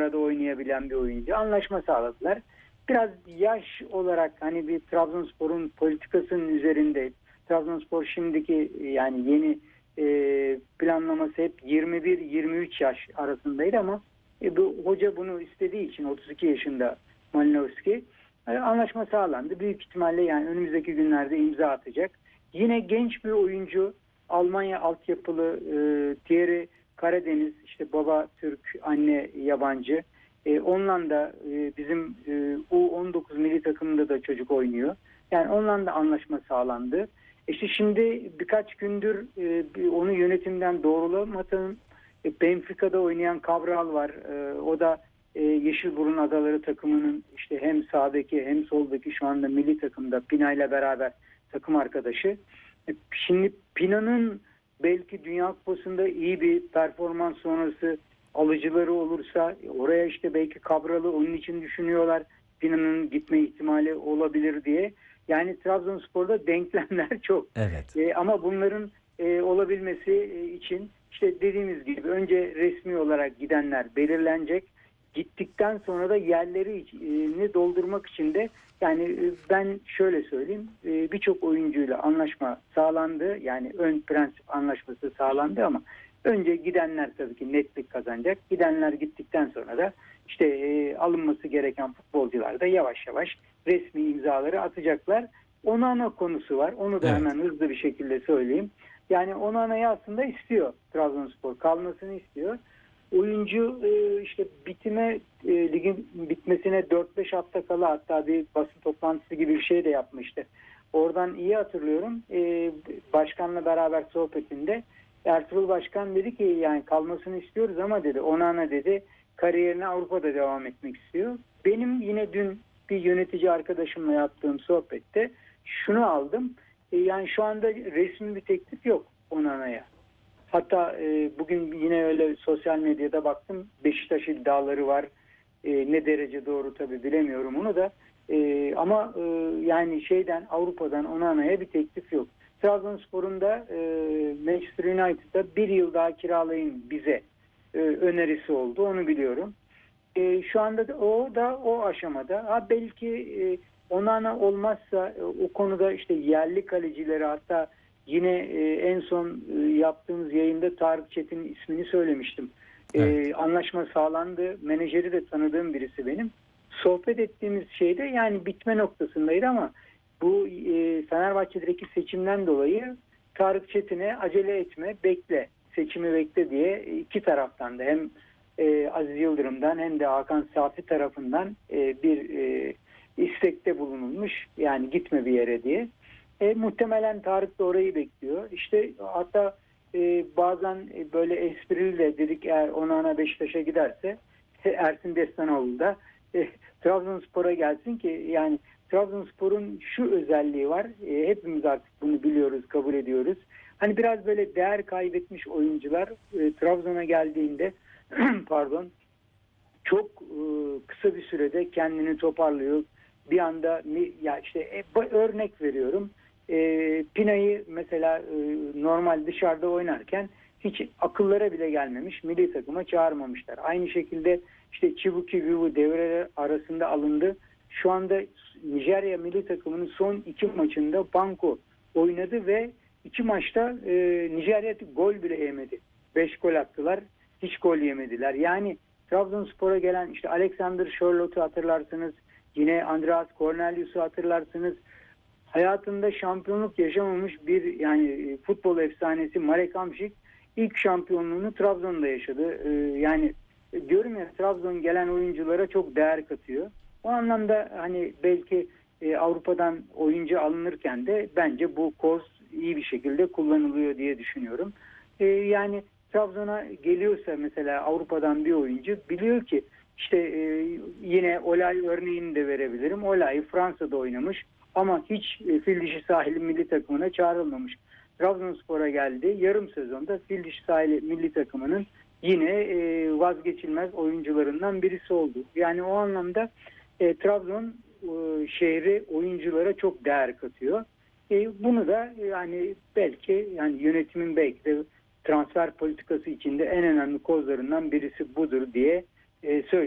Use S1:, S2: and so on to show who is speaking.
S1: arada oynayabilen bir oyuncu. Anlaşma sağladılar. Biraz yaş olarak hani bir Trabzonspor'un politikasının üzerinde, Trabzonspor şimdiki yani yeni planlaması hep 21-23 yaş arasındaydı ama bu hoca bunu istediği için 32 yaşında Malinowski anlaşma sağlandı. Büyük ihtimalle yani önümüzdeki günlerde imza atacak. Yine genç bir oyuncu, Almanya altyapılı Thierry Karadeniz, işte baba Türk, anne yabancı. Onunla da bizim U19 milli takımında da çocuk oynuyor. Yani onunla da anlaşma sağlandı. İşte şimdi birkaç gündür onu yönetimden doğrulamadım. Benfica'da oynayan Cabral var. O da Yeşilburun Adaları takımının işte hem sağdaki hem soldaki şu anda milli takımda Pina ile beraber takım arkadaşı. Şimdi Pina'nın belki Dünya Kupası'nda iyi bir performans sonrası alıcıları olursa oraya işte belki Cabral'ı onun için düşünüyorlar. Pina'nın gitme ihtimali olabilir diye. Yani Trabzonspor'da denklemler çok.
S2: Evet.
S1: Ama bunların olabilmesi için işte dediğimiz gibi önce resmi olarak gidenler belirlenecek. Gittikten sonra da yerlerini doldurmak için de yani ben şöyle söyleyeyim, birçok oyuncuyla anlaşma sağlandı. Yani ön prensip anlaşması sağlandı ama önce gidenler tabii ki netlik kazanacak. Gidenler gittikten sonra da işte alınması gereken futbolcular da yavaş yavaş resmi imzaları atacaklar. Onana konusu var. Onu da hemen hızlı bir şekilde söyleyeyim. Yani Onana'yı aslında istiyor Trabzonspor. Kalmasını istiyor. Oyuncu işte ligin bitmesine 4-5 hafta kala hatta bir basın toplantısı gibi bir şey de yapmıştı. Oradan iyi hatırlıyorum. Başkanla beraber sohbetinde Ertuğrul Başkan dedi ki yani kalmasını istiyoruz ama dedi Onana dedi kariyerine Avrupa'da devam etmek istiyor. Benim yine dün bir yönetici arkadaşımla yaptığım sohbette şunu aldım. Yani şu anda resmi bir teklif yok Onana'ya. Hatta bugün yine öyle sosyal medyada baktım. Beşiktaş iddiaları var. Ne derece doğru tabii bilemiyorum onu da. Ama yani Avrupa'dan Onana'ya bir teklif yok. Trabzonspor'un da Manchester United'da bir yıl daha kiralayın bize önerisi oldu. Onu biliyorum. Şu anda da o aşamada. Belki Onana olmazsa o konuda işte yerli kalecileri hatta yine en son yaptığımız yayında Tarık Çetin'in ismini söylemiştim.
S2: Evet.
S1: Anlaşma sağlandı. Menajeri de tanıdığım birisi benim. Sohbet ettiğimiz şeyde yani bitme noktasındaydı ama bu Fenerbahçe'deki seçimden dolayı Tarık Çetin'e acele etme, bekle, seçimi bekle diye iki taraftan da hem Aziz Yıldırım'dan hem de Hakan Safi tarafından bir istekte bulunulmuş. Yani gitme bir yere diye. Muhtemelen Tarık da orayı bekliyor. İşte hatta bazen böyle esprili de dedik eğer Onana Beşiktaş'a giderse Ersin Destanoğlu da Trabzonspor'a gelsin ki yani Trabzonspor'un şu özelliği var. Hepimiz artık bunu biliyoruz, kabul ediyoruz. Hani biraz böyle değer kaybetmiş oyuncular Trabzon'a geldiğinde pardon çok kısa bir sürede kendini toparlıyor. Bir anda ya işte örnek veriyorum. Pina'yı mesela normal dışarıda oynarken hiç akıllara bile gelmemiş. Milli takıma çağırmamışlar. Aynı şekilde işte Chibuki Vivu devreler arasında alındı. Şu anda Nijerya milli takımının son 2 maçında banko oynadı ve 2 maçta Nijerya gol bile yemedi. 5 gol attılar. Hiç gol yemediler. Yani Trabzonspor'a gelen işte Alexander Sörlot'u hatırlarsınız. Yine Andreas Cornelius'u hatırlarsınız. Hayatında şampiyonluk yaşamamış bir yani futbol efsanesi Marek Hamšík ilk şampiyonluğunu Trabzon'da yaşadı. Yani diyorum ya Trabzon gelen oyunculara çok değer katıyor. O anlamda hani belki Avrupa'dan oyuncu alınırken de bence bu koz iyi bir şekilde kullanılıyor diye düşünüyorum. Yani Trabzon'a geliyorsa mesela Avrupa'dan bir oyuncu biliyor ki işte yine Olay örneğini de verebilirim. Olay Fransa'da oynamış ama hiç Fil Dişi Sahili milli takımına çağrılmamış. Trabzonspor'a geldi. Yarım sezonda Fil Dişi Sahili milli takımının yine vazgeçilmez oyuncularından birisi oldu. Yani o anlamda Trabzon şehri oyunculara çok değer katıyor. Bunu da yani belki yani yönetimin belki de transfer politikası içinde en önemli kozlarından birisi budur diye söylüyorum.